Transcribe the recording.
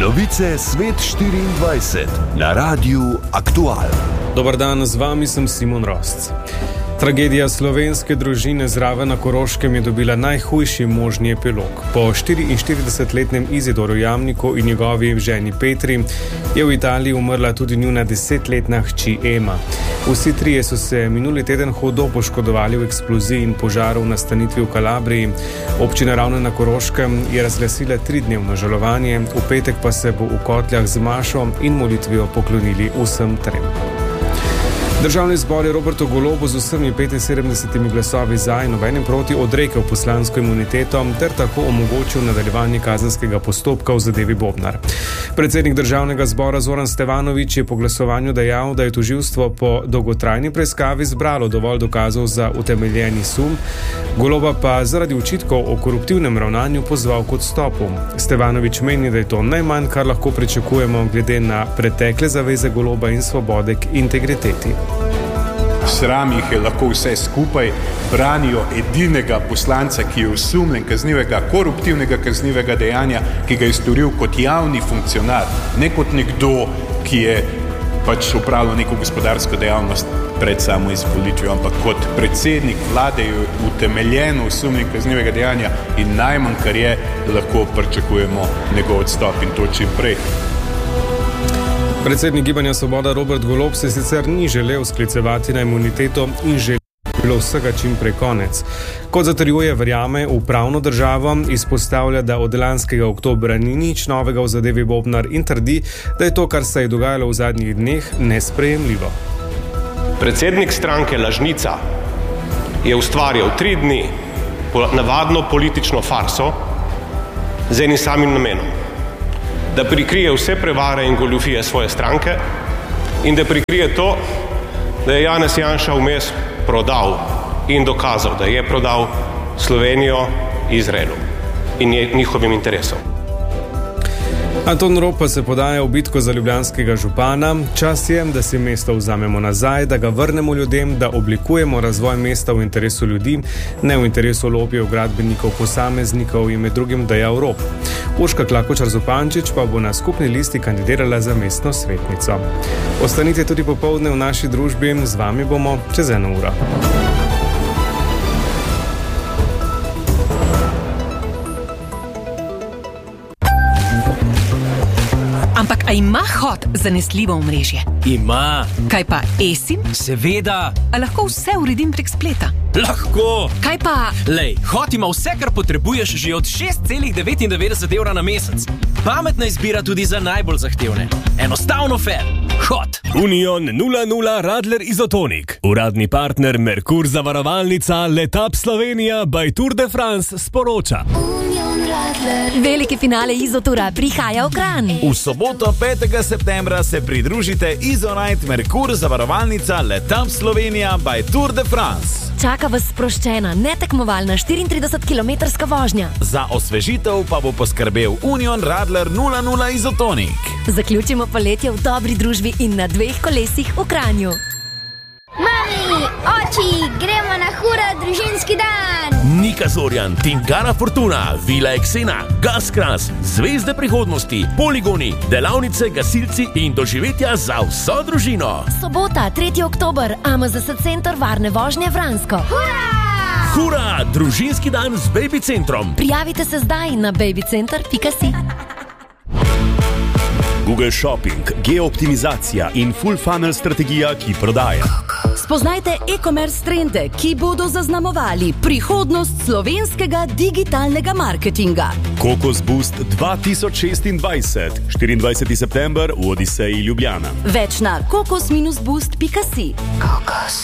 Novice Svet 24 na Radiu Aktual. Dobar dan, z vami sem Simon Rosc. Tragedija slovenske družine zraven na Koroškem je dobila najhujši možni epilog. Po 44-letnem Izidoru Jamniku in njegovi ženi Petri je v Italiji umrla tudi njuna 10-letna hči Ema. Vsi trije so se minuli teden hudo poškodovali v eksploziji in požaru v nastanitvi v Kalabriji. Občina Ravne na Koroškem je razglasila 3-dnevno žalovanje, v petek pa se bo v Kotljah z mašo in molitvijo poklonili vsem trem. Državni zbor je Robertu Golobu z vsemi 75 glasovi za in nobenim proti odrekel poslansko imuniteto ter tako omogočil nadaljevanje kazenskega postopka v zadevi Bobnar. Predsednik državnega zbora Zoran Stevanović je po glasovanju dejal, da je tožilstvo po dolgotrajni preiskavi zbralo dovolj dokazov za utemeljeni sum, Goloba pa zaradi očitkov o koruptivnem ravnanju pozval k odstopu. Stevanović meni, da je to najmanj, kar lahko pričakujemo glede na pretekle zaveze Goloba in svobode k integriteti. Sram jih je lahko vse skupaj, branijo edinega poslanca, ki je osumljen kaznivega, koruptivnega kaznivega dejanja, ki ga je storil kot javni funkcionar, ne kot nekdo, ki je pač opravljal neko gospodarsko dejavnost pred samo izvolitvijo, ampak kot predsednik vlade je utemeljeno osumljen kaznivega dejanja in najmanj, kar je, lahko pričakujemo njegov odstop in to čim prej. Predsednik Gibanja Svoboda Robert Golob se sicer ni želel sklicevati na imuniteto in želel bilo vsega čim prej konec. Kot zatrjuje, verjame v pravno državo, izpostavlja, da od lanskega oktobra ni nič novega v zadevi Bobnar in trdi, da je to, kar se je dogajalo v zadnjih dneh, nesprejemljivo. Predsednik stranke Lažnica je ustvarjal 3 dni navadno politično farso z enim samim namenom, da prikrije vse prevare in goljufije svoje stranke in da prikrije to, da je Janez Janša vmes prodal in dokazal, da je prodal Slovenijo Izraelu in njihovim interesom. Anton Rop pa se podaja v bitko za ljubljanskega župana. Čas je, da si mesto vzamemo nazaj, da ga vrnemo ljudem, da oblikujemo razvoj mesta v interesu ljudi, ne v interesu lobijev, gradbenikov, posameznikov in med drugim dejal Rop. Urška Klakočar Zupančič pa bo na skupni listi kandidirala za mestno svetnico. Ostanite tudi popoldne v naši družbi, z vami bomo čez 1 uro. Ampak a ima Hot zanesljivo omrežje? Ima. Kaj pa eSIM? Seveda. A lahko vse uredim prek spleta? Lahko. Kaj pa... Lej, Hot ima vse, kar potrebuješ že od 6,99 € na mesec. Pametna izbira tudi za najbolj zahtevne. Enostavno fair. Hot. Union 00 Radler Izotonik. Uradni partner Merkur zavarovalnica Letap Slovenija by Tour de France sporoča. Veliki finale Izotura prihaja v Kranj. V soboto 5. septembra se pridružite Izonite Merkur zavarovalnica Letap Slovenija by Tour de France. Čaka vas sproščena, netekmovalna 34-kilometrska vožnja. Za osvežitev pa bo poskrbel Union Radler 00 Izotonik. Zaključimo poletje v dobri družbi in na 2 kolesih v Kranju. Mami, oči, gremo na hura družinski dan! Nika Zorjan, Tingara Fortuna, Vila Eksena, Gaskras, Zvezde prihodnosti, poligoni, delavnice, gasilci in doživetja za vso družino. Sobota, 3. oktober, AMZS Center varne vožnje Vransko. Hura! Hura, družinski dan z Baby Centrom. Prijavite se zdaj na babycenter.si. Google Shopping, geooptimizacija in full funnel strategija, ki prodaja. Spoznajte e-commerce trende, ki bodo zaznamovali prihodnost slovenskega digitalnega marketinga. Kokos Boost 2026, 24. september v Odiseji Ljubljana. Več na kokos-boost.si. Kokos.